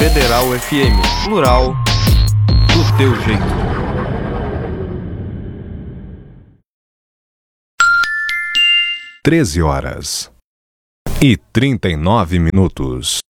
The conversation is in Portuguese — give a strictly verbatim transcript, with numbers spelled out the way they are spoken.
Federal F M, plural, do teu jeito. Treze horas e trinta e nove minutos.